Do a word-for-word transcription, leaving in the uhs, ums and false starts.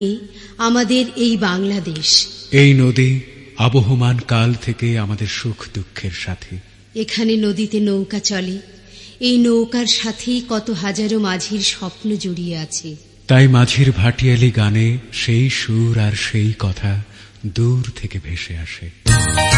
আমাদের এই বাংলাদেশ, এই নদী আবহমান কাল থেকে আমাদের সুখ দুঃখের সাথী। এখানে নদীতে নৌকা চলে, এই নৌকার সাথেই কত হাজারো মাঝির স্বপ্ন জড়িয়ে আছে। তাই মাঝির ভাটিয়ালি গানে সেই সুর আর সেই কথা দূর থেকে ভেসে আসে।